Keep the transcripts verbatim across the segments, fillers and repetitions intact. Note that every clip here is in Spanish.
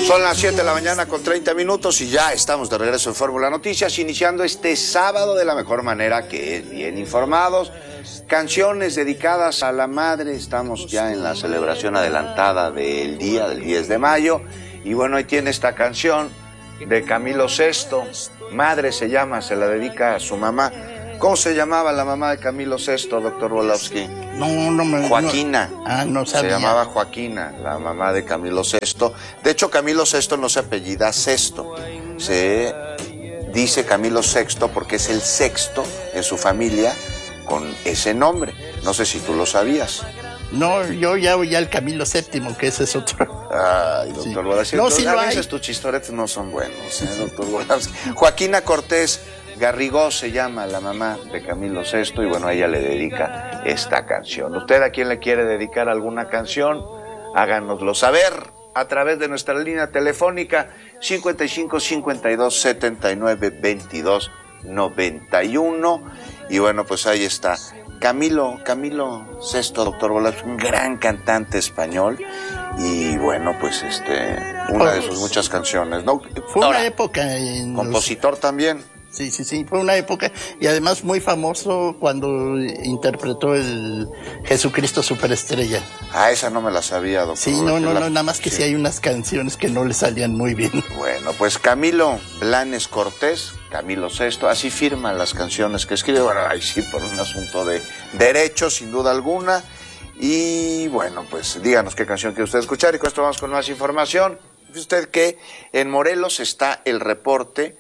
Son las siete de la mañana con treinta minutos y ya estamos de regreso en Fórmula Noticias, iniciando este sábado de la mejor manera, que es bien informados. Canciones dedicadas a la madre. Estamos ya en la celebración adelantada del día, del diez de mayo. Y bueno, ahí tiene esta canción de Camilo Sesto. Madre se llama, se la dedica a su mamá. ¿Cómo se llamaba la mamá de Camilo Sesto, doctor Wolowski? No, no me... Joaquina. No, ah, no sabía. Se llamaba Joaquina, la mamá de Camilo Sesto. De hecho, Camilo Sesto no se apellida Sesto. Se dice Camilo Sexto porque es el sexto en su familia con ese nombre. No sé si tú lo sabías. No, yo ya oí al Camilo Séptimo, que ese es otro. Ay, doctor Wolowski. No, sí lo hay. A veces tus chistoretes no son buenos, ¿eh, doctor Wolowski? Joaquina Cortés Garrigó se llama la mamá de Camilo Sesto y bueno, ella le dedica esta canción. ¿Usted a quién le quiere dedicar alguna canción? Háganoslo saber a través de nuestra línea telefónica cincuenta y cinco, cincuenta y dos, setenta y nueve, veintidós, noventa y uno. Y bueno, pues ahí está. Camilo, Camilo Sesto, doctor Wolowski, un gran cantante español. Y bueno, pues este, una de sus muchas canciones, ¿no? Fue Ahora, una época en compositor los... también. Sí, sí, sí, fue una época y además muy famoso cuando interpretó el Jesucristo Superestrella. Ah, esa no me la sabía, doctor. Sí, no, no, la... no, nada más que sí. sí hay unas canciones que no le salían muy bien. Bueno, pues Camilo Blanes Cortés, Camilo Sesto, así firman las canciones que escribe. Bueno, ahí sí, por un asunto de derechos, sin duda alguna. Y bueno, pues díganos qué canción quiere usted escuchar y con esto vamos con más información. Dice usted que en Morelos está el reporte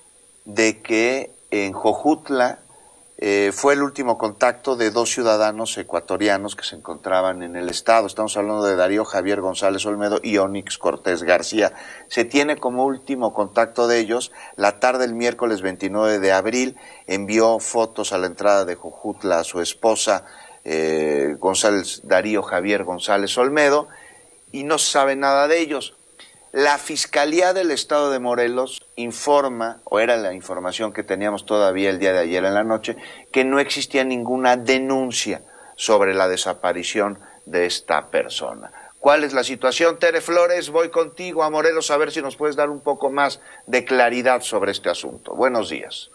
de que en Jojutla eh, fue el último contacto de dos ciudadanos ecuatorianos que se encontraban en el estado. Estamos hablando de Darío Javier González Olmedo y Onix Cortés García. Se tiene como último contacto de ellos. La tarde del miércoles veintinueve de abril envió fotos a la entrada de Jojutla a su esposa eh, González, Darío Javier González Olmedo, y no se sabe nada de ellos. La Fiscalía del Estado de Morelos informa, o era la información que teníamos todavía el día de ayer en la noche, que no existía ninguna denuncia sobre la desaparición de esta persona. ¿Cuál es la situación? Tere Flores, voy contigo a Morelos a ver si nos puedes dar un poco más de claridad sobre este asunto. Buenos días.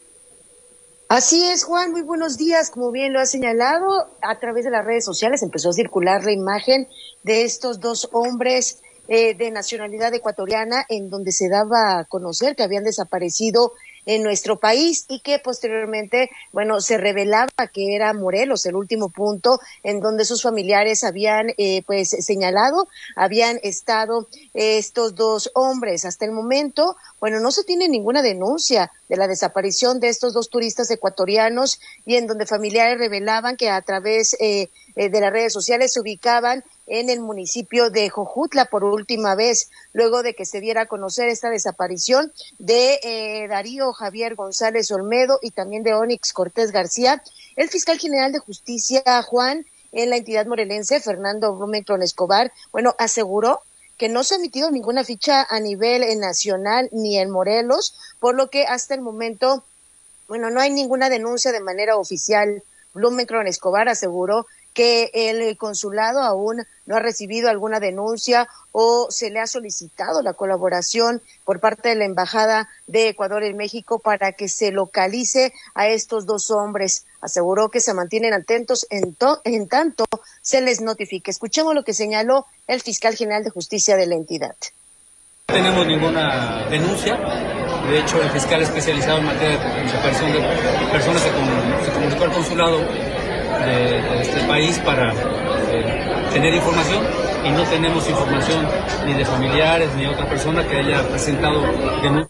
Así es, Juan, muy buenos días. Como bien lo ha señalado, a través de las redes sociales empezó a circular la imagen de estos dos hombres Eh, de nacionalidad ecuatoriana, en donde se daba a conocer que habían desaparecido en nuestro país y que posteriormente, bueno, se revelaba que era Morelos el último punto en donde sus familiares habían eh, pues señalado, habían estado eh, estos dos hombres. Hasta el momento, bueno, no se tiene ninguna denuncia de la desaparición de estos dos turistas ecuatorianos y en donde familiares revelaban que a través eh, eh, de las redes sociales se ubicaban en el municipio de Jojutla por última vez, luego de que se diera a conocer esta desaparición de eh, Darío Javier González Olmedo y también de Onix Cortés García. El fiscal general de justicia, Juan, en la entidad morelense, Fernando Blumenkron Escobar, bueno, aseguró que no se ha emitido ninguna ficha a nivel eh, nacional ni en Morelos, por lo que hasta el momento, bueno, no hay ninguna denuncia de manera oficial. Blumenkron Escobar aseguró que el consulado aún no ha recibido alguna denuncia o se le ha solicitado la colaboración por parte de la Embajada de Ecuador en México para que se localice a estos dos hombres. Aseguró que se mantienen atentos en, to- en tanto se les notifique. Escuchemos lo que señaló el fiscal general de justicia de la entidad. No tenemos ninguna denuncia. De hecho, el fiscal especializado en materia de desaparición de personas se comunicó, se comunicó al consulado de, de este país para eh, tener información, y no tenemos información ni de familiares ni de otra persona que haya presentado denuncia.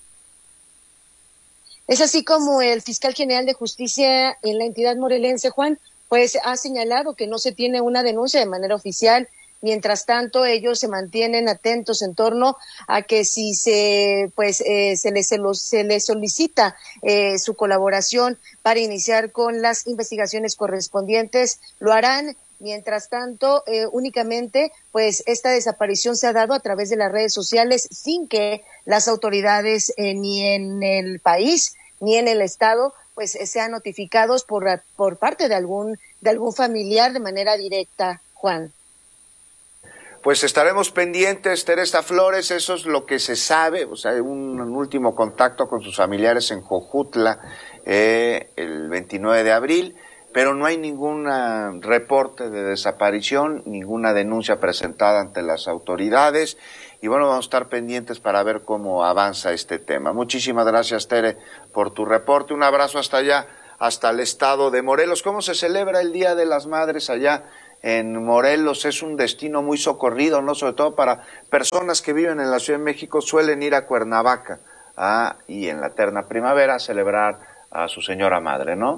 Es así como el fiscal general de justicia en la entidad morelense, Juan, pues ha señalado que no se tiene una denuncia de manera oficial. Mientras tanto, ellos se mantienen atentos en torno a que si se pues eh, se les se, los, se les solicita eh, su colaboración para iniciar con las investigaciones correspondientes, lo harán. Mientras tanto, eh, únicamente pues esta desaparición se ha dado a través de las redes sociales sin que las autoridades eh, ni en el país ni en el estado pues eh, sean notificados por por parte de algún de algún familiar de manera directa, Juan. pues estaremos pendientes, Teresa Flores, eso es lo que se sabe, o sea, un, un último contacto con sus familiares en Jojutla eh, el veintinueve de abril, pero no hay ningún reporte de desaparición, ninguna denuncia presentada ante las autoridades, y bueno, vamos a estar pendientes para ver cómo avanza este tema. Muchísimas gracias, Tere, por tu reporte, un abrazo hasta allá, hasta el estado de Morelos. ¿Cómo se celebra el Día de las Madres allá en Morelos? Es un destino muy socorrido, ¿no? Sobre todo para personas que viven en la Ciudad de México, suelen ir a Cuernavaca ah, y en la eterna primavera a celebrar a su señora madre, ¿no?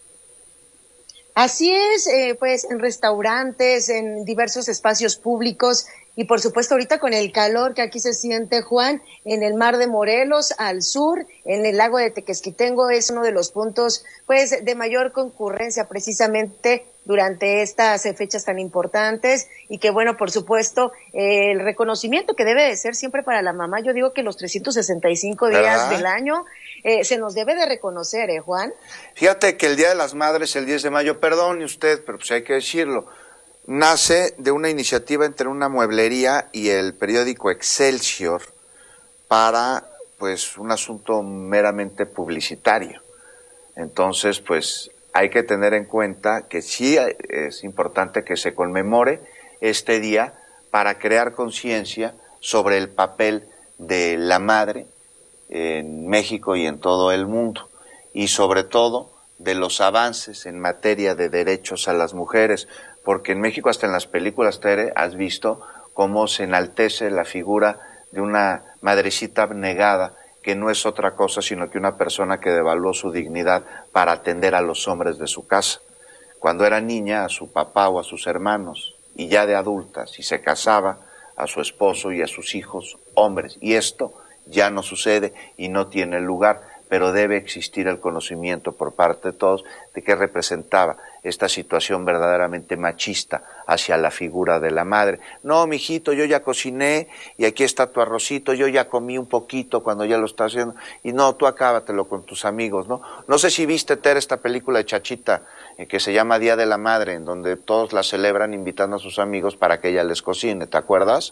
Así es, eh, pues en restaurantes, en diversos espacios públicos y por supuesto ahorita con el calor que aquí se siente, Juan, en el mar de Morelos al sur, en el lago de Tequesquitengo es uno de los puntos pues de mayor concurrencia precisamente durante estas fechas tan importantes y que bueno, por supuesto, eh, el reconocimiento que debe de ser siempre para la mamá, yo digo que los trescientos sesenta y cinco días ¿verdad? Del año eh, se nos debe de reconocer, ¿eh, Juan? Fíjate que el Día de las Madres, el diez de mayo, perdone usted, pero pues hay que decirlo, nace de una iniciativa entre una mueblería y el periódico Excelsior para pues un asunto meramente publicitario. Entonces, pues hay que tener en cuenta que sí es importante que se conmemore este día para crear conciencia sobre el papel de la madre en México y en todo el mundo, y sobre todo de los avances en materia de derechos a las mujeres, porque en México hasta en las películas, Tere, has visto cómo se enaltece la figura de una madrecita abnegada, que no es otra cosa sino que una persona que devaluó su dignidad para atender a los hombres de su casa. Cuando era niña, a su papá o a sus hermanos, y ya de adulta, si se casaba, a su esposo y a sus hijos hombres. Y esto ya no sucede y no tiene lugar, pero debe existir el conocimiento por parte de todos de qué representaba esta situación verdaderamente machista hacia la figura de la madre. No, mijito, yo ya cociné y aquí está tu arrocito, yo ya comí un poquito cuando ya lo está haciendo, y no, tú acábatelo con tus amigos, ¿no? No sé si viste, Tere, esta película de Chachita eh, que se llama Día de la Madre, en donde todos la celebran invitando a sus amigos para que ella les cocine, ¿te acuerdas?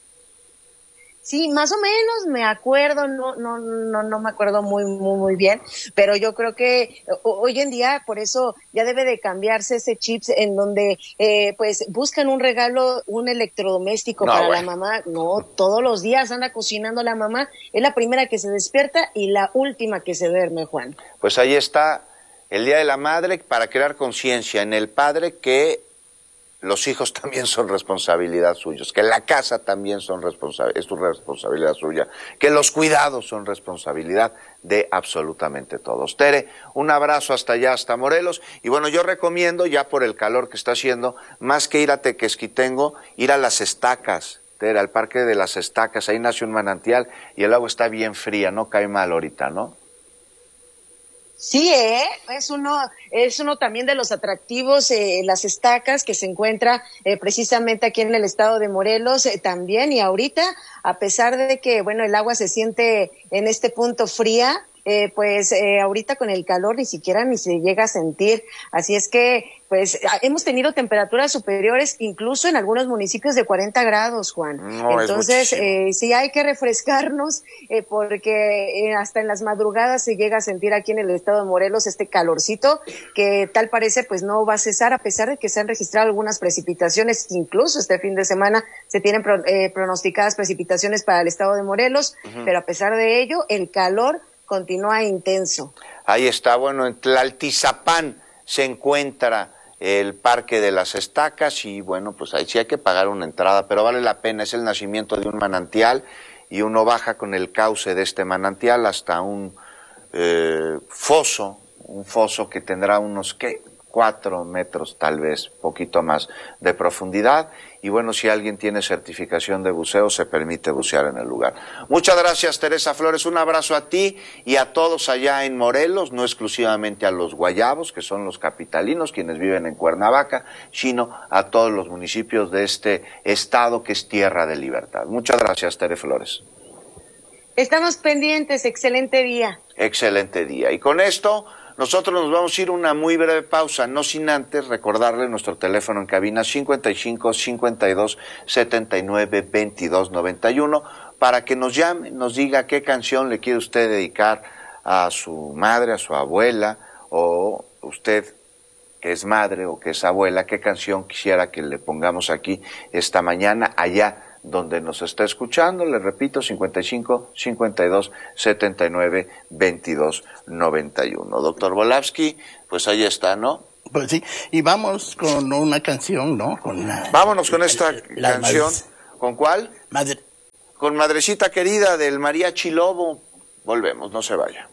Sí, más o menos me acuerdo, no, no, no, no me acuerdo muy, muy, muy bien, pero yo creo que hoy en día por eso ya debe de cambiarse ese chip en donde, eh, pues buscan un regalo, un electrodoméstico no, para bueno. la mamá. No, todos los días anda cocinando la mamá, es la primera que se despierta y la última que se duerme, Juan. Pues ahí está el Día de la Madre para crear conciencia en el padre que los hijos también son responsabilidad suyos, que la casa también son responsa- es su responsabilidad suya, que los cuidados son responsabilidad de absolutamente todos. Tere, un abrazo hasta allá, hasta Morelos, y bueno, yo recomiendo, ya por el calor que está haciendo, más que ir a Tequesquitengo, ir a Las Estacas, Tere, al Parque de Las Estacas, ahí nace un manantial y el agua está bien fría, no cae mal ahorita, ¿no? Sí, ¿eh? es uno, es uno también de los atractivos, eh, Las Estacas, que se encuentra eh, precisamente aquí en el estado de Morelos eh, también, y ahorita, a pesar de que, bueno, el agua se siente en este punto fría, eh, pues eh, ahorita con el calor ni siquiera ni se llega a sentir, así es que, pues, hemos tenido temperaturas superiores, incluso en algunos municipios de cuarenta grados, Juan. No, entonces, eh, sí hay que refrescarnos, eh, porque eh, hasta en las madrugadas se llega a sentir aquí en el estado de Morelos este calorcito, que tal parece pues no va a cesar, a pesar de que se han registrado algunas precipitaciones, incluso este fin de semana se tienen pro, eh, pronosticadas precipitaciones para el estado de Morelos, uh-huh. pero a pesar de ello, el calor continúa intenso. Ahí está, bueno, en Tlaltizapán se encuentra el Parque de las Estacas y bueno, pues ahí sí hay que pagar una entrada, pero vale la pena, es el nacimiento de un manantial y uno baja con el cauce de este manantial hasta un eh, foso, un foso que tendrá unos, ¿qué? Cuatro metros tal vez, poquito más de profundidad, y bueno, si alguien tiene certificación de buceo, se permite bucear en el lugar. Muchas gracias, Teresa Flores, un abrazo a ti y a todos allá en Morelos, no exclusivamente a los guayabos, que son los capitalinos, quienes viven en Cuernavaca, sino a todos los municipios de este estado que es tierra de libertad. Muchas gracias, Tere Flores. Estamos pendientes, excelente día. Excelente día, y con esto Nosotros nos vamos a ir a una muy breve pausa, no sin antes recordarle nuestro teléfono en cabina cincuenta y cinco, cincuenta y dos, setenta y nueve, veintidós, noventa y uno para que nos llame, nos diga qué canción le quiere usted dedicar a su madre, a su abuela, o usted que es madre o que es abuela, qué canción quisiera que le pongamos aquí esta mañana allá donde nos está escuchando. Le repito, cincuenta y cinco, cincuenta y dos, setenta y nueve, veintidós, noventa y uno. Doctor Volavsky, pues ahí está, ¿no? Pues sí, y vamos con una canción, ¿no? Con la, Vámonos con esta la, canción. La, ¿Con cuál? Madre. Con Madrecita Querida del Mariachi Lobo. Volvemos, no se vaya.